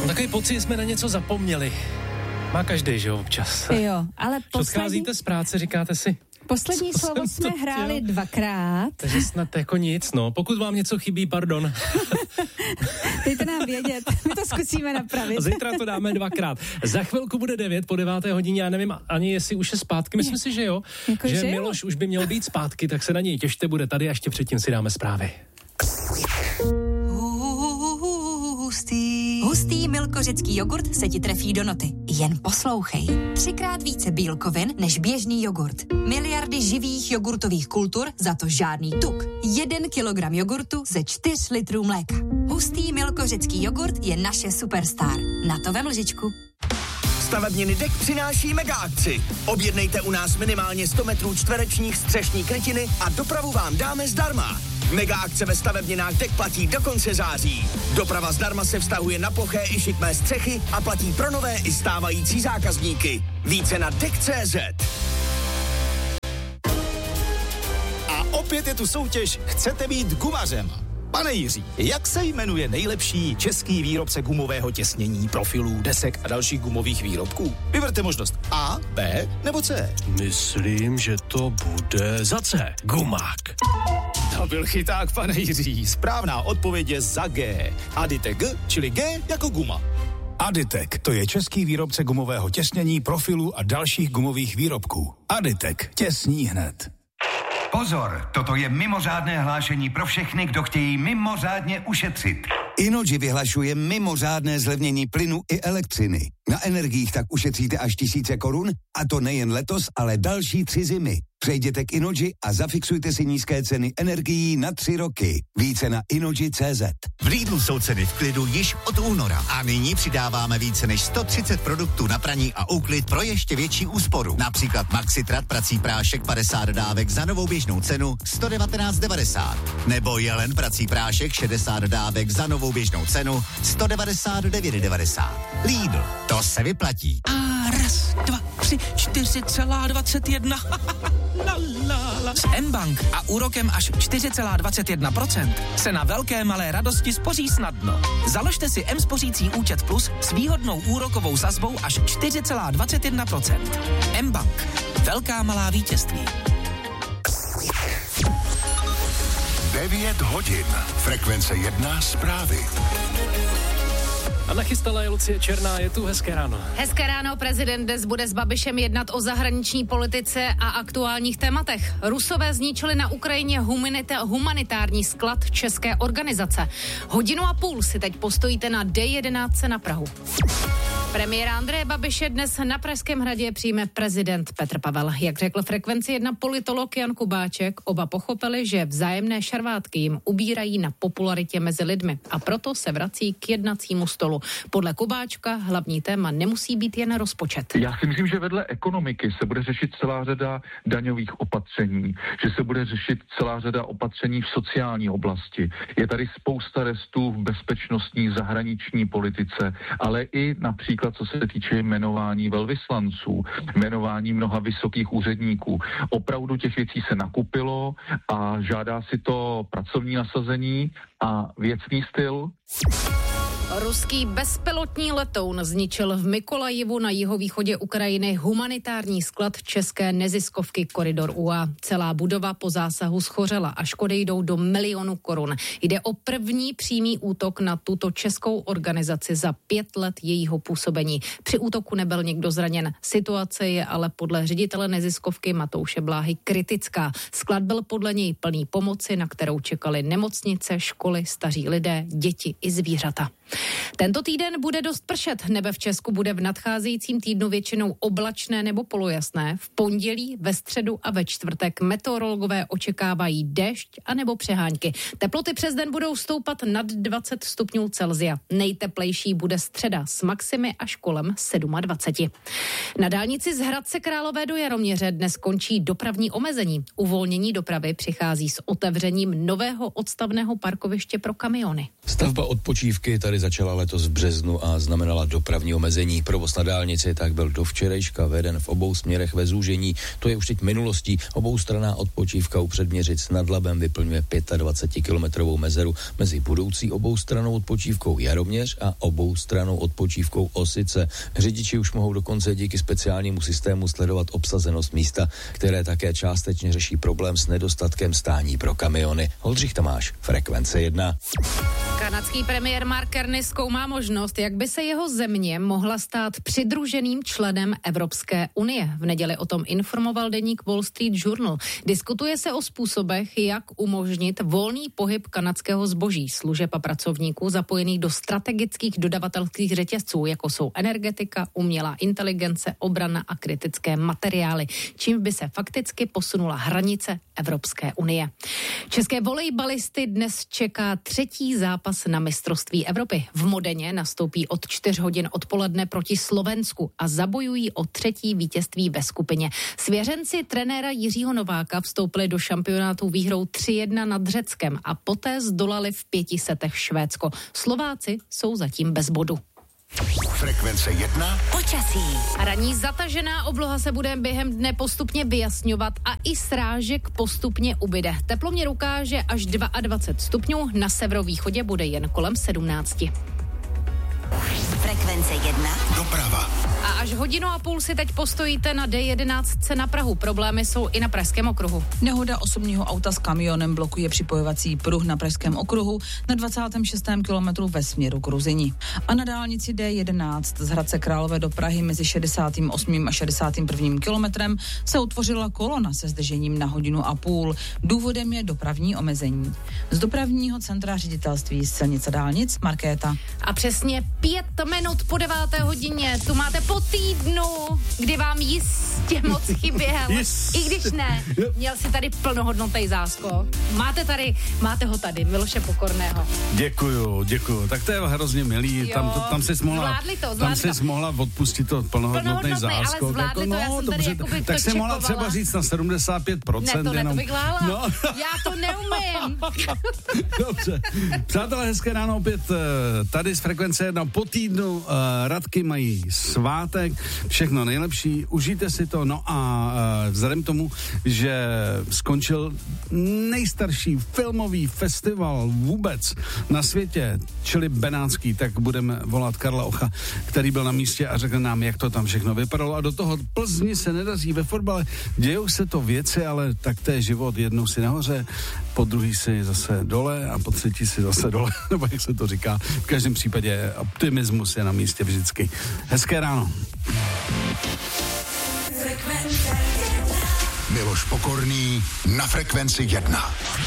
Takový pocit, jsme na něco zapomněli. Má každý, že jo, občas. Jo, ale Odcházíte z práce, říkáte si. Poslední slovo jsme hráli 2krát. Takže snad jako nic, no. Pokud vám něco chybí, pardon. Dejte nám vědět, my to zkusíme napravit. Zítra to dáme 2krát. Za chvilku bude 9 po 9. hodině, já nevím ani, jestli už je zpátky. Myslím si, že jo. Jako že že jo? Miloš už by měl být zpátky, tak se na něj těšte, bude tady a ještě předtím si dáme zprávy. Hustý milkořecký jogurt se ti trefí do noty. Jen poslouchej. 3x více bílkovin než běžný jogurt. Miliardy živých jogurtových kultur, za to žádný tuk. 1 kilogram jogurtu ze 4 litrů mléka. Hustý milkořecký jogurt je naše superstar. Na to vem lžičku. Stavebniny DEK přináší mega akci. Objednejte u nás minimálně 100 metrů čtverečních střešní krytiny a dopravu vám dáme zdarma. Mega akce ve stavebninách DEK platí do konce září. Doprava zdarma se vztahuje na ploché i šikmé střechy a platí pro nové i stávající zákazníky. Více na DEK.cz. A opět je tu soutěž Chcete být gumařem? Pane Jiří, jak se jmenuje nejlepší český výrobce gumového těsnění, profilů, desek a dalších gumových výrobků? Vyberte možnost A, B nebo C. Myslím, že to bude za C. Gumák. To byl chyták, pane Jiří. Správná odpověď je za G. Aditec G, čili G jako guma. Aditec, to je český výrobce gumového těsnění, profilů a dalších gumových výrobků. Aditec, těsní hned. Pozor, toto je mimořádné hlášení pro všechny, kdo chtějí mimořádně ušetřit. Innogy vyhlašuje mimořádné zlevnění plynu i elektřiny. Na energiích tak ušetříte až 1000 korun, a to nejen letos, ale další 3 zimy. Přejděte k Innogy a zafixujte si nízké ceny energií na 3 roky. Více na Innogy.cz. V Lidlu jsou ceny v klidu již od února a nyní přidáváme více než 130 produktů na praní a úklid pro ještě větší úsporu. Například Maxitrat prací prášek 50 dávek za novou běžnou cenu 119,90. Nebo Jelen prací prášek 60 dávek za novou běžnou cenu 199,90. Lidl, to se vyplatí. A 1, 2, 3, 4,21. S mBank a úrokem až 4,21% se na velké malé radosti spoří snadno. Založte si mSpořící účet Plus s výhodnou úrokovou sazbou až 4,21%. mBank. Velká malá vítězství. 9 hodin. Frekvence 1 zprávy. A nachystala je Lucie Černá, je tu, hezké ráno. Hezké ráno, prezident dnes bude s Babišem jednat o zahraniční politice a aktuálních tématech. Rusové zničili na Ukrajině humanitární sklad české organizace. 1,5 hodiny si teď postojíte na D11 na Prahu. Premiéra Andreje Babiše dnes na Pražském hradě přijme prezident Petr Pavel. Jak řekl Frekvenci 1 politolog Jan Kubáček, oba pochopili, že vzájemné šarvátky jim ubírají na popularitě mezi lidmi a proto se vrací k jednacímu stolu. Podle Kubáčka hlavní téma nemusí být jen rozpočet. Já si myslím, že vedle ekonomiky se bude řešit celá řada daňových opatření, že se bude řešit celá řada opatření v sociální oblasti. Je tady spousta restů v bezpečnostní zahraniční politice, ale i například co se týče jmenování velvyslanců, jmenování mnoha vysokých úředníků. Opravdu těch věcí se nakupilo a žádá si to pracovní nasazení a věcný styl. Ruský bezpilotní letoun zničil v Mykolajivu na jihovýchodě Ukrajiny humanitární sklad české neziskovky Koridor UA. Celá budova po zásahu schořela a škody jdou do milionů korun. Jde o první přímý útok na tuto českou organizaci za 5 let jejího působení. Při útoku nebyl nikdo zraněn. Situace je ale podle ředitele neziskovky Matouše Bláhy kritická. Sklad byl podle něj plný pomoci, na kterou čekali nemocnice, školy, staří lidé, děti i zvířata. Tento týden bude dost pršet. Nebe v Česku bude v nadcházejícím týdnu většinou oblačné nebo polojasné. V pondělí, ve středu a ve čtvrtek meteorologové očekávají déšť a nebo přehánky. Teploty přes den budou stoupat nad 20 stupňů Celsia. Nejteplejší bude středa s maximy až kolem 27. Na dálnici z Hradce Králové do Jaroměře dnes končí dopravní omezení. Uvolnění dopravy přichází s otevřením nového odstavného parkoviště pro kamiony. Stavba odpočívky tady právě začala letos v březnu a znamenala dopravní omezení. Provoz na dálnici tak byl do včerejška veden v obou směrech ve zúžení. To je už teď minulostí. Oboustranná odpočívka u Předměřic nad Labem vyplňuje 25-kilometrovou mezeru mezi budoucí oboustrannou odpočívkou Jaroměř a oboustrannou odpočívkou Osice. Řidiči už mohou dokonce díky speciálnímu systému sledovat obsazenost místa, které také částečně řeší problém s nedostatkem stání pro kamiony. Oldřich Tomáš, Frekvence 1. Kanadský premiér Mark Carney zkoumá možnost, jak by se jeho země mohla stát přidruženým členem Evropské unie. V neděli o tom informoval deník Wall Street Journal. Diskutuje se o způsobech, jak umožnit volný pohyb kanadského zboží, služeb a pracovníků zapojených do strategických dodavatelských řetězců, jako jsou energetika, umělá inteligence, obrana a kritické materiály, čím by se fakticky posunula hranice Evropské unie. České volejbalisty dnes čeká třetí zápas na mistrovství Evropy. V Modeně nastoupí od 4 hodin odpoledne proti Slovensku a zabojují o třetí vítězství ve skupině. Svěřenci trenéra Jiřího Nováka vstoupili do šampionátu výhrou 3-1 nad Řeckem a poté zdolali v 5 setech Švédsko. Slováci jsou zatím bez bodu. Frekvence 1. Počasí. Ranní zatažená obloha se bude během dne postupně vyjasňovat a i srážek postupně ubyde. Teploměr ukáže až 22 stupňů, na severovýchodě bude jen kolem 17. Frekvence 1. Doprava. A až 1,5 hodiny si teď postojíte na D11 na Prahu. Problémy jsou i na Pražském okruhu. Nehoda osobního auta s kamionem blokuje připojovací pruh na Pražském okruhu na 26. kilometru ve směru k Ruzyni. A na dálnici D11 z Hradce Králové do Prahy mezi 68. a 61. kilometrem se utvořila kolona se zdržením na 1,5 hodiny. Důvodem je dopravní omezení. Z dopravního centra ředitelství silnic a dálnic Markéta. A přesně 5 minut po 9. hodině tu máte po týdnu, kdy vám jistě moc chyběl. Yes. I když ne, měl si tady plnohodnotný záskok. Máte ho tady, Miloše Pokorného. Děkuju. Tak to je hrozně milý. Tam jsi mohla odpustit to plnohodnotný záskok. Ale zvládli to, já jsem tady jakoby tak to jsi mohla čekovala. třeba říct na 75%. Ne, to bych hlála. No. Já to neumím. Dobře. Přátelé, hezké ráno opět tady z Frekvence 1 po týdnu. Radky mají svátek, všechno nejlepší, užijte si to. No a vzhledem k tomu, že skončil nejstarší filmový festival vůbec na světě, čili benátský, tak budeme volat Karla Ocha, který byl na místě a řekl nám, jak to tam všechno vypadalo. A do toho Plzni se nedaří ve fotbale, dějou se to věci, ale tak to je život. Jednou si nahoře, po druhý si zase dole a po třetí si zase dole, nebo jak se to říká. V každém případě optimismus je na místě vždycky. Hezké ráno. Miloš Pokorný na Frekvenci 1.